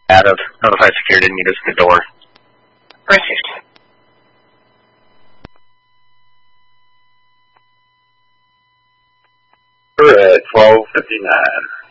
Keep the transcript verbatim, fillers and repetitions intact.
Out of notify security, meet us at the door. Received. We're at twelve fifty-nine.